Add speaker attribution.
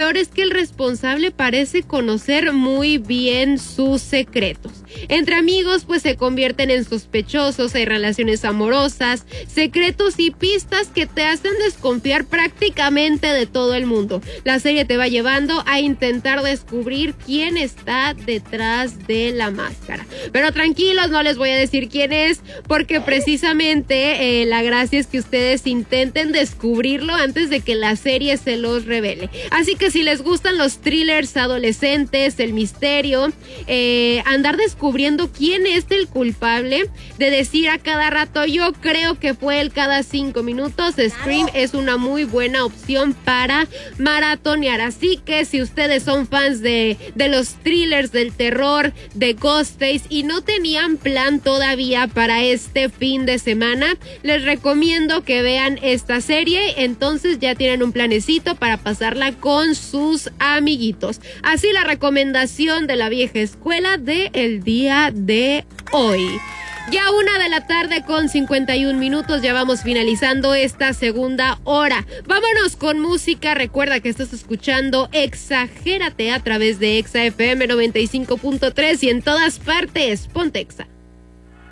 Speaker 1: peor es que el responsable parece conocer muy bien sus secretos. Entre amigos, pues se convierten en sospechosos, hay relaciones amorosas, secretos y pistas que te hacen desconfiar prácticamente de todo el mundo. La serie te va llevando a intentar descubrir quién está detrás de la máscara. Pero tranquilos, no les voy a decir quién es, porque precisamente la gracia es que ustedes intenten descubrirlo antes de que la serie se los revele. Así que si les gustan los thrillers adolescentes, el misterio, andar descubriendo quién es el culpable, de decir a cada rato yo creo que fue él cada 5 minutos, Scream es una muy buena opción para maratonear. Así que si ustedes son fans de los thrillers, del terror, de Ghostface y no tenían plan todavía para este fin de semana, les recomiendo que vean esta serie. Entonces ya tienen un planecito para pasarla con sus amiguitos. Así la recomendación de la vieja escuela del día de hoy. Ya 1:00 p.m. 51 minutos, ya vamos finalizando esta segunda hora. Vámonos con música. Recuerda que estás escuchando Exagérate a través de Exa FM 95.3 y en todas partes. Ponte Exa.